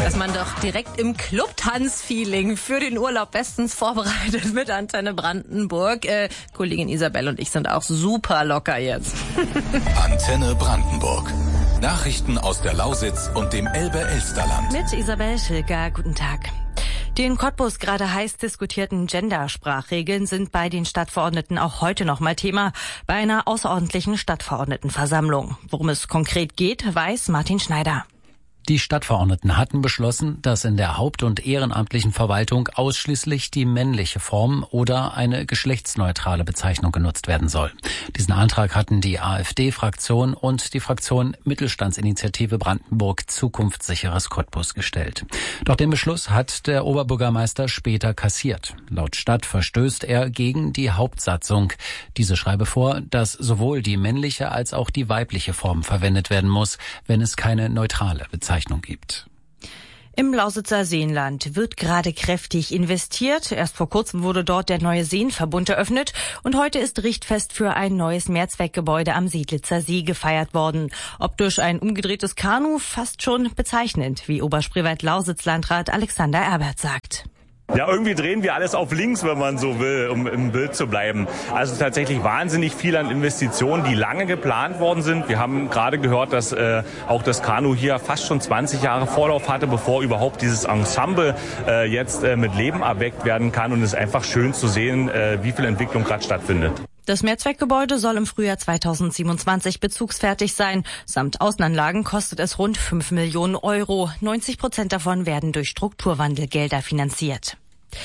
Ist man doch direkt im Club-Tanz-Feeling für den Urlaub bestens vorbereitet mit Antenne Brandenburg. Kollegin Isabel und ich sind auch super locker jetzt. Antenne Brandenburg. Nachrichten aus der Lausitz und dem Elbe-Elsterland. Mit Isabel Schilker, guten Tag. Die in Cottbus gerade heiß diskutierten Gendersprachregeln sind bei den Stadtverordneten auch heute noch mal Thema bei einer außerordentlichen Stadtverordnetenversammlung. Worum es konkret geht, weiß Martin Schneider. Die Stadtverordneten hatten beschlossen, dass in der haupt- und ehrenamtlichen Verwaltung ausschließlich die männliche Form oder eine geschlechtsneutrale Bezeichnung genutzt werden soll. Diesen Antrag hatten die AfD-Fraktion und die Fraktion Mittelstandsinitiative Brandenburg Zukunftssicheres Cottbus gestellt. Doch den Beschluss hat der Oberbürgermeister später kassiert. Laut Stadt verstößt er gegen die Hauptsatzung. Diese schreibe vor, dass sowohl die männliche als auch die weibliche Form verwendet werden muss, wenn es keine neutrale Bezeichnung gibt. Im Lausitzer Seenland wird gerade kräftig investiert. Erst vor kurzem wurde dort der neue Seenverbund eröffnet und heute ist Richtfest für ein neues Mehrzweckgebäude am Siedlitzer See gefeiert worden. Optisch ein umgedrehtes Kanu, fast schon bezeichnend, wie Oberspreewald-Lausitz-Landrat Alexander Erbert sagt. Ja, irgendwie drehen wir alles auf links, wenn man so will, um im Bild zu bleiben. Also tatsächlich wahnsinnig viel an Investitionen, die lange geplant worden sind. Wir haben gerade gehört, dass auch das Kanu hier fast schon 20 Jahre Vorlauf hatte, bevor überhaupt dieses Ensemble jetzt mit Leben erweckt werden kann. Und es ist einfach schön zu sehen, wie viel Entwicklung gerade stattfindet. Das Mehrzweckgebäude soll im Frühjahr 2027 bezugsfertig sein. Samt Außenanlagen kostet es rund 5 Millionen Euro. 90% davon werden durch Strukturwandelgelder finanziert.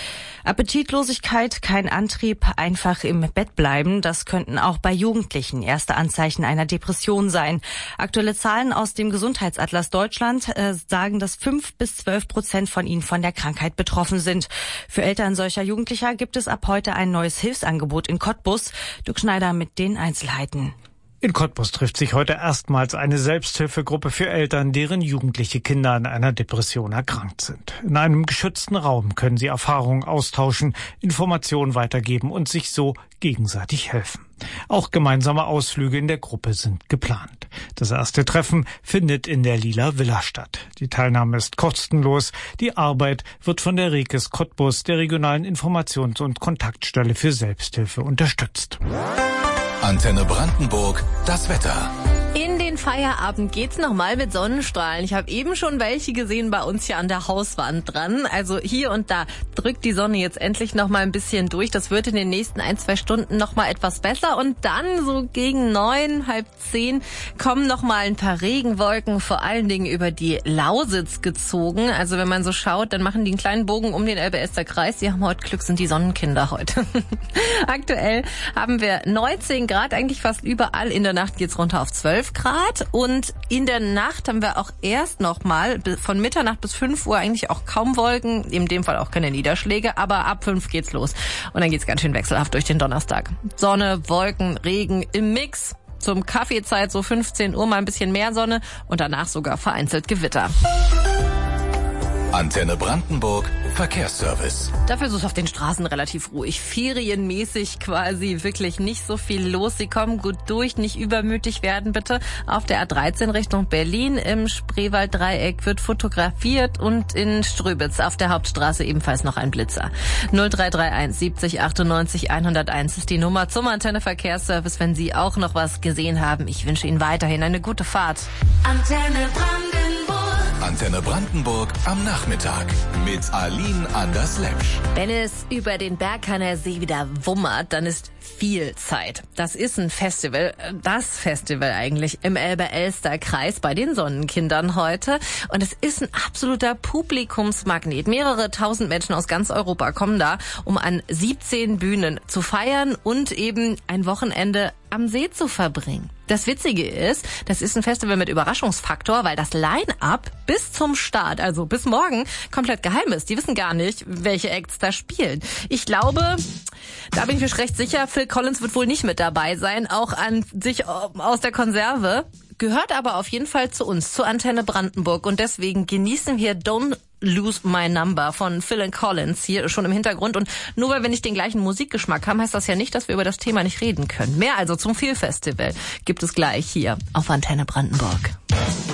Appetitlosigkeit, kein Antrieb, einfach im Bett bleiben, das könnten auch bei Jugendlichen erste Anzeichen einer Depression sein. Aktuelle Zahlen aus dem Gesundheitsatlas Deutschland sagen, dass 5-12% von ihnen von der Krankheit betroffen sind. Für Eltern solcher Jugendlicher gibt es ab heute ein neues Hilfsangebot in Cottbus. Dirk Schneider mit den Einzelheiten. In Cottbus trifft sich heute erstmals eine Selbsthilfegruppe für Eltern, deren jugendliche Kinder an einer Depression erkrankt sind. In einem geschützten Raum können sie Erfahrungen austauschen, Informationen weitergeben und sich so gegenseitig helfen. Auch gemeinsame Ausflüge in der Gruppe sind geplant. Das erste Treffen findet in der Lila Villa statt. Die Teilnahme ist kostenlos. Die Arbeit wird von der Rekes Cottbus, der regionalen Informations- und Kontaktstelle für Selbsthilfe, unterstützt. Antenne Brandenburg, das Wetter. In den Feierabend geht's nochmal mit Sonnenstrahlen. Ich habe eben schon welche gesehen bei uns hier an der Hauswand dran. Also hier und da drückt die Sonne jetzt endlich nochmal ein bisschen durch. Das wird in den nächsten 1-2 Stunden nochmal etwas besser. Und dann so gegen 9, halb 10 kommen nochmal ein paar Regenwolken, vor allen Dingen über die Lausitz gezogen. Also wenn man so schaut, dann machen die einen kleinen Bogen um den Elbe-Elster-Kreis. Die haben heute Glück, sind die Sonnenkinder heute. Aktuell haben wir 19 Grad, eigentlich fast überall. In der Nacht geht's runter auf 12 Grad und in der Nacht haben wir auch erst nochmal von Mitternacht bis 5 Uhr eigentlich auch kaum Wolken, in dem Fall auch keine Niederschläge, aber ab 5 geht's los und dann geht's ganz schön wechselhaft durch den Donnerstag. Sonne, Wolken, Regen im Mix. Zum Kaffeezeit so 15 Uhr mal ein bisschen mehr Sonne und danach sogar vereinzelt Gewitter. Antenne Brandenburg, Verkehrsservice. Dafür ist es auf den Straßen relativ ruhig. Ferienmäßig quasi wirklich nicht so viel los. Sie kommen gut durch, nicht übermütig werden bitte. Auf der A13 Richtung Berlin im Spreewalddreieck wird fotografiert und in Ströbitz auf der Hauptstraße ebenfalls noch ein Blitzer. 0331 70 98 101 ist die Nummer zum Antenne Verkehrsservice, wenn Sie auch noch was gesehen haben. Ich wünsche Ihnen weiterhin eine gute Fahrt. Antenne Brandenburg am Nachmittag mit Aline Anders-Lepsch. Wenn es über den Bergkanner See wieder wummert, dann ist viel Zeit. Das ist ein Festival, das Festival eigentlich im Elbe-Elster-Kreis bei den Sonnenkindern heute. Und es ist ein absoluter Publikumsmagnet. Mehrere tausend Menschen aus ganz Europa kommen da, um an 17 Bühnen zu feiern und eben ein Wochenende am See zu verbringen. Das Witzige ist, das ist ein Festival mit Überraschungsfaktor, weil das Line-Up bis zum Start, also bis morgen, komplett geheim ist. Die wissen gar nicht, welche Acts da spielen. Ich glaube, da bin ich mir recht sicher, Phil Collins wird wohl nicht mit dabei sein, auch an sich aus der Konserve. Gehört aber auf jeden Fall zu uns, zu Antenne Brandenburg. Und deswegen genießen wir Don't Lose My Number von Phil Collins hier schon im Hintergrund. Und nur weil wir nicht den gleichen Musikgeschmack haben, heißt das ja nicht, dass wir über das Thema nicht reden können. Mehr also zum Phil Festival gibt es gleich hier auf Antenne Brandenburg.